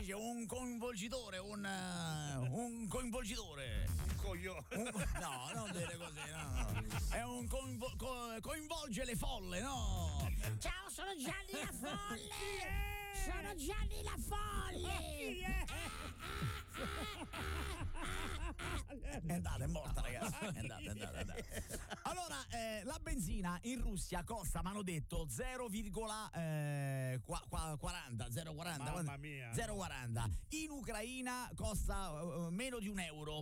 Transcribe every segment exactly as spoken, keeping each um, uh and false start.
dice un coinvolgitore, un, uh, un coinvolgitore. Un coglione. Un, no, non dire così, no. È un coinvo- co- coinvolge le folle, no? Ciao, sono Gianni la Folle! Sono Gianni la Folle! È andata, è morta, ragazzi. È andata, è andata, è andata. Allora, eh, la benzina in Russia costa, mi hanno detto, zero virgola quaranta. zero virgola quaranta. Mamma mia. zero virgola quaranta. In Ucraina costa uh, meno di un euro.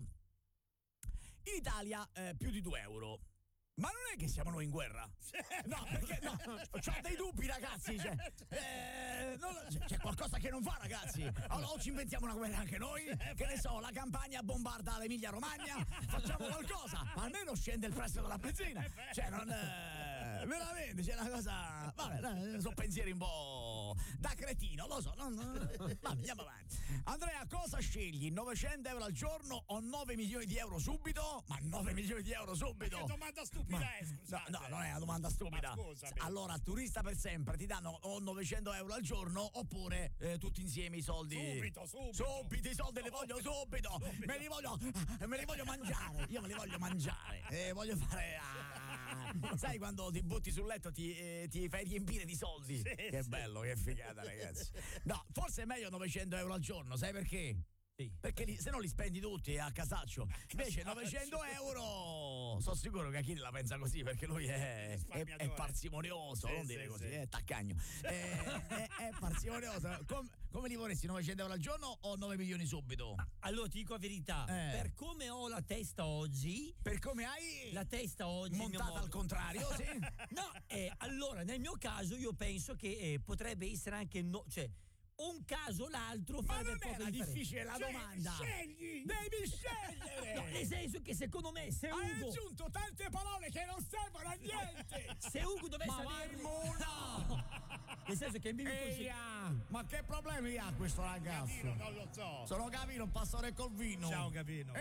In Italia eh, più di due euro. Ma non è che siamo noi in guerra? No, perché no, c'ho dei dubbi, ragazzi. Cioè, eh, non, c'è qualcosa che non va, ragazzi. Allora o ci inventiamo una guerra anche noi, che ne so, la campagna bombarda l'Emilia Romagna, facciamo qualcosa, ma almeno scende il prezzo della benzina. Cioè, non eh, veramente c'è una cosa. Vabbè, sono pensieri un po' da cretino, lo so. Non, non, vabbè, andiamo avanti. Andrea, cosa scegli? novecento euro al giorno o nove milioni di euro subito? Ma nove milioni di euro subito? Che domanda stupida. Ma, eh, scusate. no, no, non è una domanda stupida. Ma scusami. Allora, turista per sempre ti danno o novecento euro al giorno oppure eh, tutti insieme i soldi. Subito, subito. Subito, i soldi li voglio subito. subito. Me li voglio, me li voglio mangiare. Io me li voglio mangiare. Eh, voglio fare. Ah. Sai quando ti butti sul letto ti, eh, ti fai riempire di soldi? Sì, che sì. bello, che figata, ragazzi. No, forse è meglio novecento euro al giorno, sai perché? Sì. Perché li, se no li spendi tutti a casaccio. Invece novecento euro sono sicuro che Achille la pensa così, perché lui è, è, è parsimonioso, sì, non dire sì, così, sì. è taccagno. È, è, è parsimonioso. Com, come li vorresti, novecento euro al giorno o nove milioni subito? Allora ti dico la verità, Eh. per come ho la testa oggi, Per come hai la testa oggi montata mio modo- al contrario, sì? No, eh, allora nel mio caso io penso che eh, potrebbe essere anche no, cioè un caso o l'altro Ma farebbe non poca era differenza. difficile la Cioè, domanda. scegli! Devi scegliere. No, nel senso che secondo me se Hai Ugo aggiunto tante parole che non servono a niente. se Ugo dovesse Ma avere Marmona! nel senso che mi Eia, ma che problemi ha questo ragazzo? Gavino, non lo so. Sono Gavino, un pastore col vino. Ciao Gavino.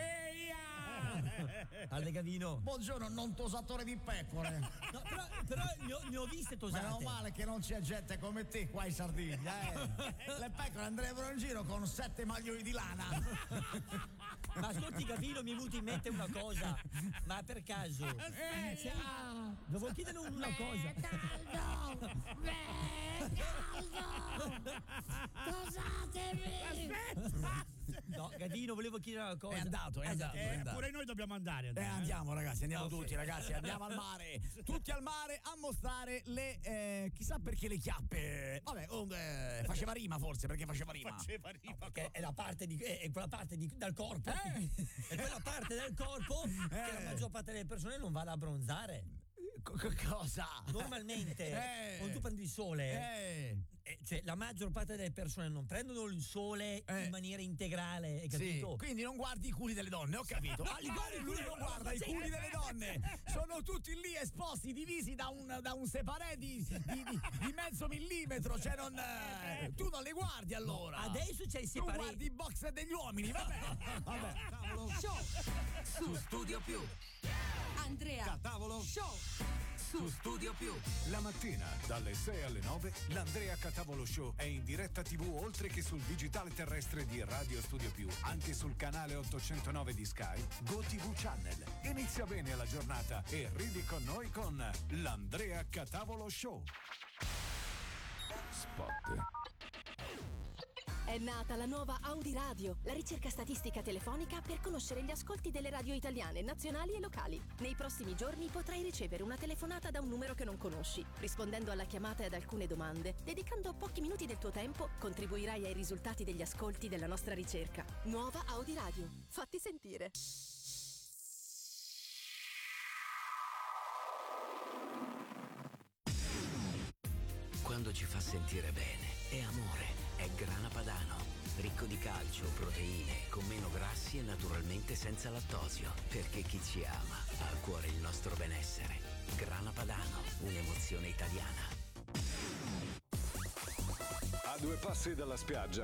Eia! alle Gavino. Buongiorno, non tosatore di pecore. No, però, però ne, ho, ne ho viste tosate. Meno male che non c'è gente come te qua in Sardegna, eh. Le pecore andrebbero in giro con sette maglioni di lana. Ma ascolti Gavino, mi è venuta in mente una cosa. Ma per caso Eia! devo chiedere una cosa. Caldo! Beh, caldo! Tosatemi! No, Gavino, volevo chiedere una cosa. È andato, è andato, è Eh, andato. pure noi dobbiamo andare. Eh, Andrea, eh. andiamo ragazzi, andiamo Ok. tutti ragazzi, andiamo al mare, tutti al mare a mostrare le, eh, chissà perché le chiappe, vabbè, oh, eh, faceva rima forse, perché faceva rima. Faceva rima. Perché è la parte di è quella parte di, dal corpo Eh. è quella parte del corpo che Eh. la maggior parte delle persone non va ad abbronzare Co- co- cosa? normalmente Eh. quando tu prendi il sole Eh, eh, cioè la maggior parte delle persone non prendono il sole Eh. in maniera integrale, hai sì, capito? quindi non guardi i culi delle donne, ho capito. Ah, li guardi, lui non guarda i culi delle donne. Sono tutti lì esposti, divisi da un, da un separé di, di, di, di mezzo millimetro. Cioè non, eh, tu non le guardi allora. Adesso c'è il tu separé. guardi i boxer degli uomini, vabbè. Vabbè. Show su Studio Più. Andrea Tavolo Show su Studio Più. La mattina dalle sei alle nove l'Andrea Catavolo Show è in diretta tivù oltre che sul digitale terrestre di Radio Studio Più, anche sul canale ottocentonove di Sky, GoTV Channel. Inizia bene la giornata e ridi con noi con l'Andrea Catavolo Show. Spot. È nata la nuova Audi Radio, la ricerca statistica telefonica per conoscere gli ascolti delle radio italiane, nazionali e locali. Nei prossimi giorni potrai ricevere una telefonata da un numero che non conosci. Rispondendo alla chiamata e ad alcune domande, dedicando pochi minuti del tuo tempo, contribuirai ai risultati degli ascolti della nostra ricerca. Nuova Audi Radio. Fatti sentire. Quando ci fa sentire bene, è amore, è Grana Padano. Ricco di calcio, proteine, con meno grassi e naturalmente senza lattosio. Perché chi ci ama ha a cuore il nostro benessere. Grana Padano, un'emozione italiana. A due passi dalla spiaggia,